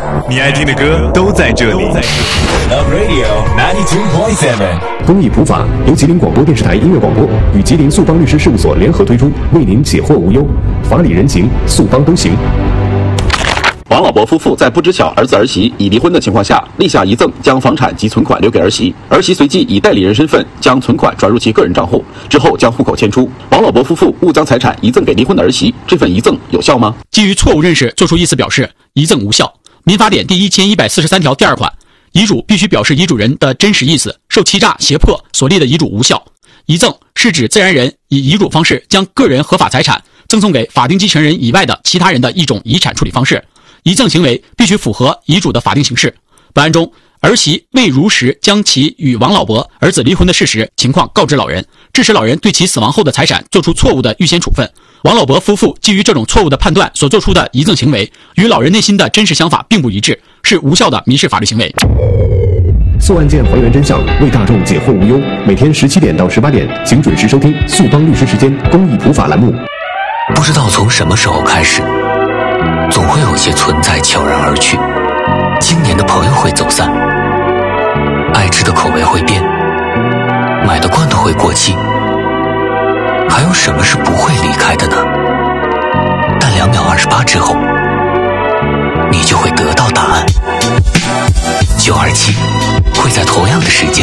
你爱听的歌都在这里。 Love Radio 92.7。 公益普法由吉林广播电视台音乐广播与吉林速邦律师事务所联合推出，为您解惑无忧，法理人情，速邦都行。 王老伯夫妇在不知晓儿子儿媳已离婚的情况下，立下遗赠，将房产及存款留给儿媳。儿媳随即以代理人身份将存款转入其个人账户，之后将户口迁出。王老伯夫妇误将财产遗赠给离婚的儿媳，这份遗赠有效吗？ 基于错误认识作出意思表示，遗赠无效。民法典第1143条第2款，遗嘱必须表示遗嘱人的真实意思，受欺诈、胁迫所立的遗嘱无效。遗赠是指自然人以遗嘱方式将个人合法财产赠送给法定继承人以外的其他人的一种遗产处理方式。遗赠行为必须符合遗嘱的法定形式。本案中，儿媳未如实将其与王老伯儿子离婚的事实情况告知老人，致使老人对其死亡后的财产做出错误的预先处分。王老伯夫妇基于这种错误的判断所做出的遗赠行为，与老人内心的真实想法并不一致，是无效的民事法律行为。 诉案件还原真相，为大众解惑无忧。每天17点到18点，请准时收听速邦律师时间公益普法栏目。 不知道从什么时候开始，总会有些存在悄然而去。今年的朋友会走散，爱吃的口味会变，买的惯的会过期，还有什么是不会离开的呢？